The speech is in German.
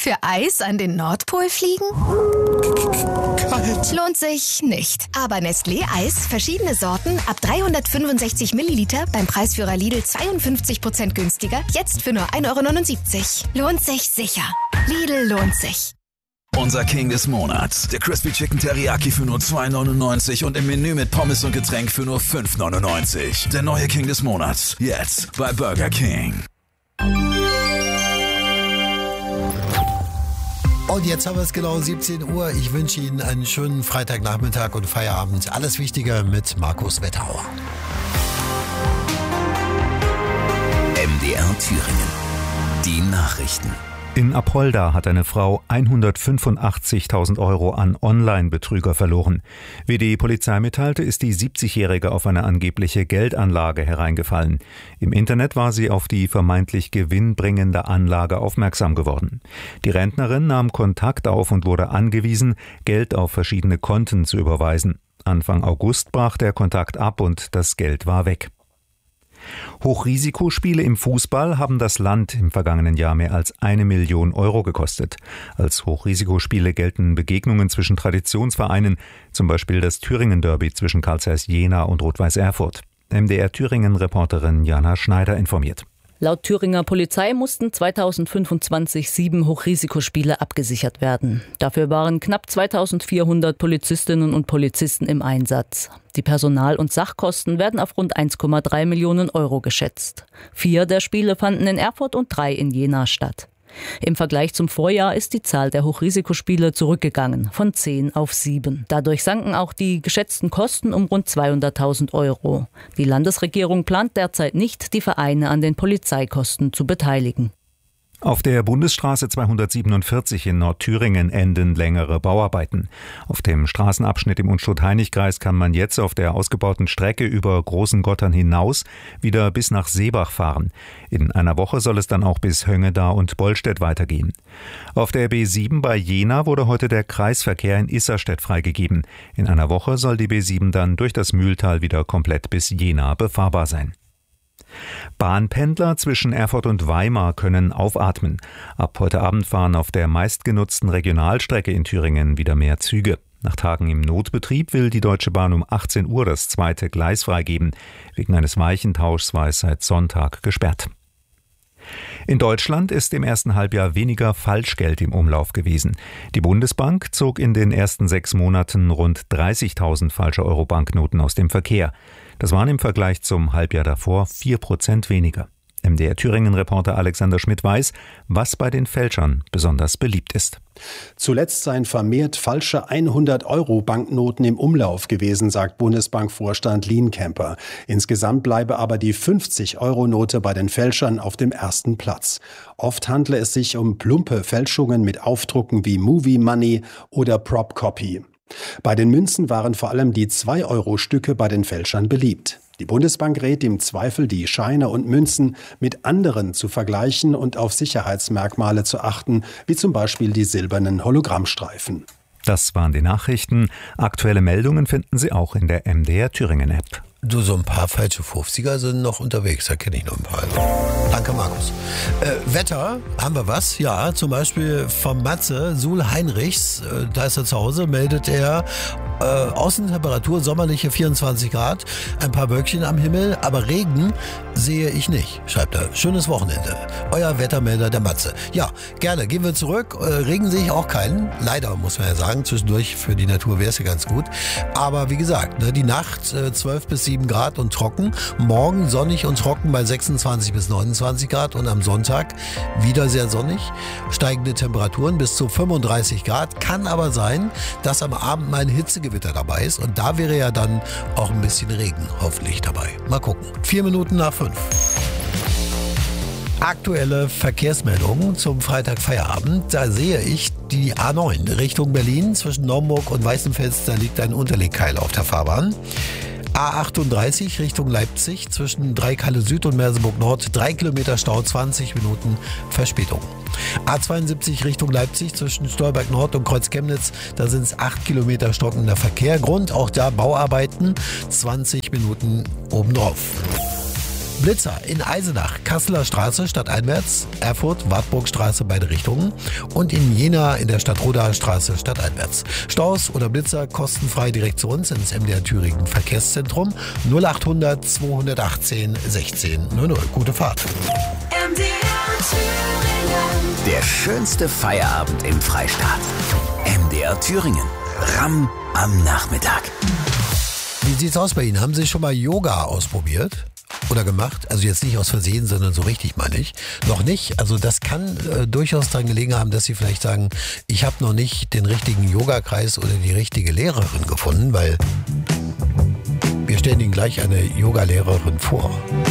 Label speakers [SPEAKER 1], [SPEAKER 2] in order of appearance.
[SPEAKER 1] Für Eis an den Nordpol fliegen?
[SPEAKER 2] Kalt.
[SPEAKER 1] Lohnt sich nicht. Aber Nestlé Eis, verschiedene Sorten, ab 365 Milliliter, beim Preisführer Lidl 52% günstiger, jetzt für nur 1,79 €. Lohnt sich sicher. Lidl lohnt sich.
[SPEAKER 3] Unser King des Monats. Der Crispy Chicken Teriyaki für nur 2,99 und im Menü mit Pommes und Getränk für nur 5,99. Der neue King des Monats. Jetzt bei Burger King.
[SPEAKER 4] Und jetzt haben wir es genau 17 Uhr. Ich wünsche Ihnen einen schönen Freitagnachmittag und Feierabend. Alles Wichtige mit Markus Wetthauer.
[SPEAKER 5] MDR Thüringen. Die Nachrichten.
[SPEAKER 6] In Apolda hat eine Frau 185.000 € an Online-Betrüger verloren. Wie die Polizei mitteilte, ist die 70-Jährige auf eine angebliche Geldanlage hereingefallen. Im Internet war sie auf die vermeintlich gewinnbringende Anlage aufmerksam geworden. Die Rentnerin nahm Kontakt auf und wurde angewiesen, Geld auf verschiedene Konten zu überweisen. Anfang August brach der Kontakt ab und das Geld war weg. Hochrisikospiele im Fußball haben das Land im vergangenen Jahr mehr als 1 Million € gekostet. Als Hochrisikospiele gelten Begegnungen zwischen Traditionsvereinen, zum Beispiel das Thüringen-Derby zwischen Carl Zeiss Jena und Rot-Weiß Erfurt. MDR Thüringen-Reporterin Jana Schneider informiert.
[SPEAKER 7] Laut Thüringer Polizei mussten 2025 7 Hochrisikospiele abgesichert werden. Dafür waren knapp 2400 Polizistinnen und Polizisten im Einsatz. Die Personal- und Sachkosten werden auf rund 1,3 Millionen € geschätzt. 4 der Spiele fanden in Erfurt und 3 in Jena statt. Im Vergleich zum Vorjahr ist die Zahl der Hochrisikospiele zurückgegangen, von 10 auf 7. Dadurch sanken auch die geschätzten Kosten um rund 200.000 €. Die Landesregierung plant derzeit nicht, die Vereine an den Polizeikosten zu beteiligen.
[SPEAKER 6] Auf der Bundesstraße 247 in Nordthüringen enden längere Bauarbeiten. Auf dem Straßenabschnitt im Unstrut-Heinig-Kreis kann man jetzt auf der ausgebauten Strecke über Großen Gottern hinaus wieder bis nach Seebach fahren. In einer Woche soll es dann auch bis Höngeda und Bollstedt weitergehen. Auf der B7 bei Jena wurde heute der Kreisverkehr in Isserstedt freigegeben. In einer Woche soll die B7 dann durch das Mühltal wieder komplett bis Jena befahrbar sein. Bahnpendler zwischen Erfurt und Weimar können aufatmen. Ab heute Abend fahren auf der meistgenutzten Regionalstrecke in Thüringen wieder mehr Züge. Nach Tagen im Notbetrieb will die Deutsche Bahn um 18 Uhr das zweite Gleis freigeben. Wegen eines Weichentauschs war es seit Sonntag gesperrt. In Deutschland ist im ersten Halbjahr weniger Falschgeld im Umlauf gewesen. Die Bundesbank zog in den ersten 6 Monaten rund 30.000 falsche Euro-Banknoten aus dem Verkehr. Das waren im Vergleich zum Halbjahr davor 4% weniger. MDR Thüringen-Reporter Alexander Schmidt weiß, was bei den Fälschern besonders beliebt ist.
[SPEAKER 8] Zuletzt seien vermehrt falsche 100-Euro-Banknoten im Umlauf gewesen, sagt Bundesbankvorstand Lienkemper. Insgesamt bleibe aber die 50-Euro-Note bei den Fälschern auf dem ersten Platz. Oft handle es sich um plumpe Fälschungen mit Aufdrucken wie Movie Money oder Prop Copy. Bei den Münzen waren vor allem die 2-Euro-Stücke bei den Fälschern beliebt. Die Bundesbank rät im Zweifel, die Scheine und Münzen mit anderen zu vergleichen und auf Sicherheitsmerkmale zu achten, wie zum Beispiel die silbernen Hologrammstreifen.
[SPEAKER 6] Das waren die Nachrichten. Aktuelle Meldungen finden Sie auch in der MDR Thüringen-App.
[SPEAKER 4] Du, so ein paar falsche 50er sind noch unterwegs, da kenne ich noch ein paar. Danke, Markus. Wetter, haben wir was? Ja, zum Beispiel vom Matze, Sul Heinrichs, da ist er zu Hause, meldet er, Außentemperatur sommerliche 24 Grad, ein paar Wölkchen am Himmel, aber Regen sehe ich nicht, schreibt er. Schönes Wochenende. Euer Wettermelder, der Matze. Ja, gerne, gehen wir zurück. Regen sehe ich auch keinen. Leider, muss man ja sagen, zwischendurch für die Natur wäre es ja ganz gut. Aber wie gesagt, ne, die Nacht 12 bis 7 Grad und trocken. Morgen sonnig und trocken bei 26 bis 29 Grad und am Sonntag wieder sehr sonnig. Steigende Temperaturen bis zu 35 Grad. Kann aber sein, dass am Abend mal ein Hitzegewitter dabei ist und da wäre ja dann auch ein bisschen Regen hoffentlich dabei. Mal gucken. 4 Minuten nach 5. Aktuelle Verkehrsmeldungen zum Freitagfeierabend. Da sehe ich die A9 Richtung Berlin zwischen Naumburg und Weißenfels. Da liegt ein Unterlegkeil auf der Fahrbahn. A38 Richtung Leipzig zwischen Dreikalle Süd und Merseburg Nord 3 Kilometer Stau, 20 Minuten Verspätung. A72 Richtung Leipzig zwischen Stolberg Nord und Kreuz Chemnitz, da sind es 8 Kilometer stockender Verkehr. Grund auch da Bauarbeiten, 20 Minuten obendrauf. Blitzer in Eisenach, Kasseler Straße stadteinwärts, Erfurt, Wartburgstraße beide Richtungen und in Jena in der Stadtrodaer Straße stadteinwärts. Staus oder Blitzer kostenfrei direkt zu uns ins MDR Thüringen Verkehrszentrum 0800 218 16 00. Gute Fahrt.
[SPEAKER 5] MDR Thüringen. Der schönste Feierabend im Freistaat. MDR Thüringen. Ramm am Nachmittag.
[SPEAKER 4] Wie sieht's aus bei Ihnen? Haben Sie schon mal Yoga ausprobiert? Oder gemacht? Also jetzt nicht aus Versehen, sondern so richtig, meine ich. Noch nicht. Also das kann durchaus daran gelegen haben, dass Sie vielleicht sagen, ich habe noch nicht den richtigen Yogakreis oder die richtige Lehrerin gefunden, weil wir stellen Ihnen gleich eine Yogalehrerin vor.